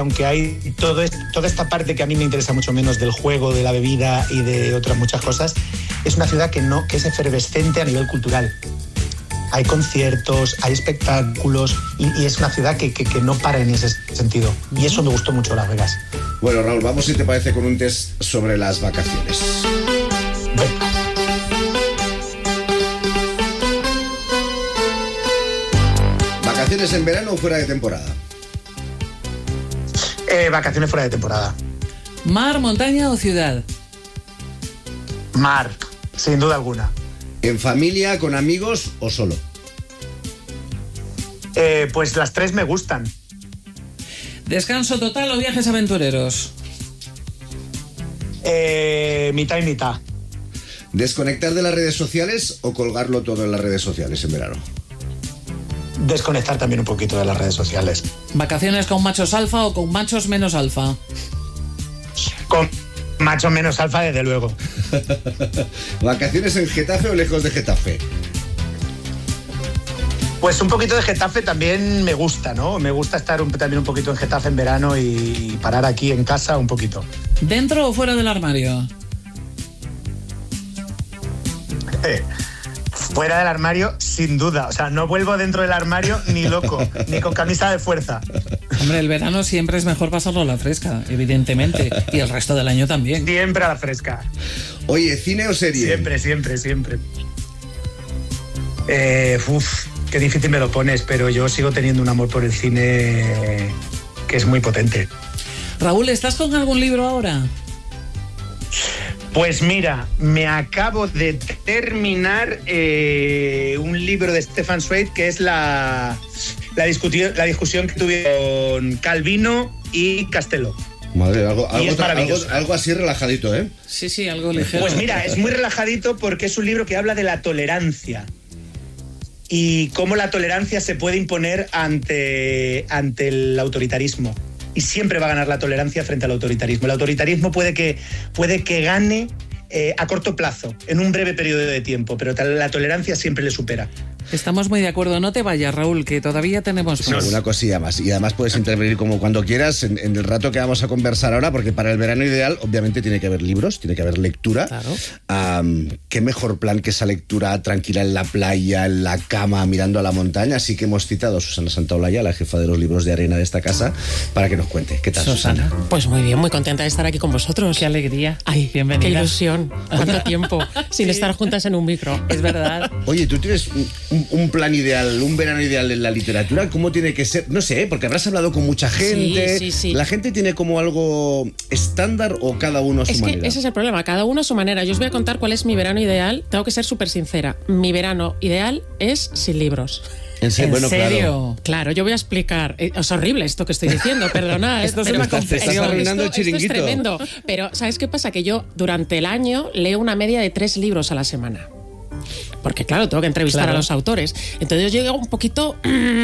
aunque hay toda esta parte que a mí me interesa mucho menos del juego, de la bebida y de otras muchas cosas, es una ciudad que es efervescente a nivel cultural. Hay conciertos, hay espectáculos y es una ciudad que no para en ese sentido. Y eso me gustó mucho Las Vegas. Bueno, Raúl, vamos, si te parece, con un test sobre las vacaciones. ¿Vacaciones en verano o fuera de temporada? Vacaciones fuera de temporada. ¿Mar, montaña o ciudad? Mar, sin duda alguna. ¿En familia, con amigos o solo? Pues las tres me gustan. ¿Descanso total o viajes aventureros? Mitad y mitad. ¿Desconectar de las redes sociales o colgarlo todo en las redes sociales en verano? Desconectar también un poquito de las redes sociales. ¿Vacaciones con machos alfa o con machos menos alfa? Con machos menos alfa, desde luego. ¿Vacaciones en Getafe o lejos de Getafe? Pues un poquito de Getafe también me gusta, ¿no? Me gusta estar también un poquito en Getafe en verano y parar aquí en casa un poquito. ¿Dentro o fuera del armario? Fuera del armario, sin duda. O sea, no vuelvo dentro del armario ni loco, ni con camisa de fuerza. Hombre, el verano siempre es mejor pasarlo a la fresca, evidentemente. Y el resto del año también. Siempre a la fresca. Oye, ¿cine o serie? Siempre. Qué difícil me lo pones, pero yo sigo teniendo un amor por el cine que es muy potente. Raúl, ¿estás con algún libro ahora? Pues mira, me acabo de terminar un libro de Stefan Zweig, que es la discusión que tuvieron Calvino y Castelo. Madre, algo así relajadito, ¿eh? Sí, algo ligero. Pues mira, es muy relajadito porque es un libro que habla de la tolerancia y cómo la tolerancia se puede imponer ante el autoritarismo. Y siempre va a ganar la tolerancia frente al autoritarismo. El autoritarismo puede que gane a corto plazo, en un breve periodo de tiempo, pero la tolerancia siempre le supera. Estamos muy de acuerdo. No te vayas, Raúl, que todavía tenemos más. Una cosilla más. Y además puedes intervenir como cuando quieras en el rato que vamos a conversar ahora, porque para el verano ideal, obviamente, tiene que haber libros, tiene que haber lectura. Claro. Qué mejor plan que esa lectura tranquila en la playa, en la cama, mirando a la montaña. Así que hemos citado a Susana Santaolalla, la jefa de los libros de arena de esta casa, para que nos cuente. ¿Qué tal, Susana? Pues muy bien, muy contenta de estar aquí con vosotros. Qué alegría. Ay, bienvenida. Qué ilusión. Cuánto tiempo sin estar juntas en un micro. Es verdad. Oye, ¿tú tienes un plan ideal, un verano ideal en la literatura? ¿Cómo tiene que ser? No sé, porque habrás hablado con mucha gente. Sí. ¿La gente tiene como algo estándar o cada uno a su manera? Ese es el problema, cada uno a su manera. Yo os voy a contar cuál es mi verano ideal. Tengo que ser súper sincera. Mi verano ideal es sin libros. ¿En serio? Claro, yo voy a explicar. Es horrible esto que estoy diciendo, perdonad. Esto es una confesión. Estás arruinando el chiringuito. Esto es tremendo. Pero, ¿sabes qué pasa? Que yo durante el año leo una media de 3 libros a la semana. Porque, claro, tengo que entrevistar a los autores. Entonces yo llego un poquito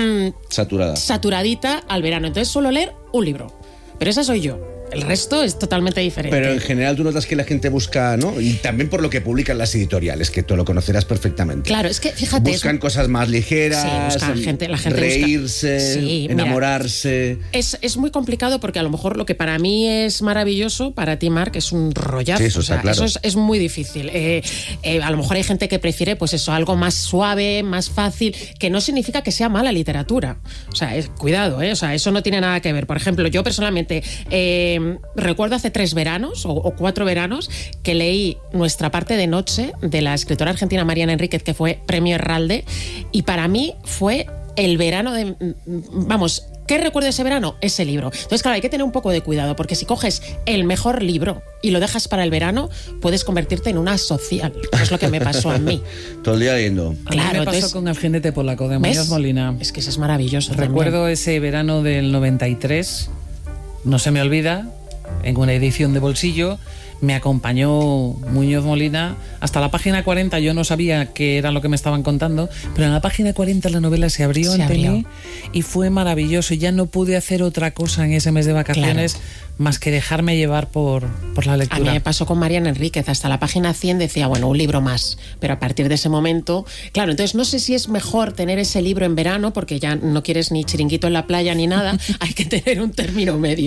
saturadita al verano. Entonces suelo leer un libro. Pero esa soy yo. El resto es totalmente diferente. Pero en general tú notas que la gente busca, ¿no? Y también por lo que publican las editoriales, que tú lo conocerás perfectamente. Claro, es que fíjate. Buscan cosas más ligeras, buscan la gente reírse, enamorarse. Mira, es muy complicado porque a lo mejor lo que para mí es maravilloso, para ti, Marc, es un rollazo. Sí, eso está claro. Eso es muy difícil. A lo mejor hay gente que prefiere, pues eso, algo más suave, más fácil, que no significa que sea mala literatura. O sea, cuidado, o sea, eso no tiene nada que ver. Por ejemplo, yo personalmente recuerdo hace 3 veranos o 4 veranos que leí Nuestra parte de noche de la escritora argentina Mariana Enríquez, que fue premio Herralde, y para mí fue el verano de... Vamos, ¿qué recuerdo de ese verano? Ese libro. Entonces, claro, hay que tener un poco de cuidado, porque si coges el mejor libro y lo dejas para el verano, puedes convertirte en una social, que es lo que me pasó a mí. Todo el día leyendo. Claro, a mí me pasó con El jinete polaco de Muñoz Molina. Es que ese es maravilloso. Recuerdo también. Ese verano del 93, no se me olvida, en una edición de bolsillo, me acompañó Muñoz Molina hasta la página 40. Yo no sabía qué era lo que me estaban contando, pero en la página 40 la novela se abrió ante mí y fue maravilloso. Ya no pude hacer otra cosa en ese mes de vacaciones más que dejarme llevar por la lectura. A mí me pasó con Mariana Enríquez. Hasta la página 100 decía, bueno, un libro más. Pero a partir de ese momento, claro, entonces no sé si es mejor tener ese libro en verano, porque ya no quieres ni chiringuito en la playa ni nada. Hay que tener un término medio.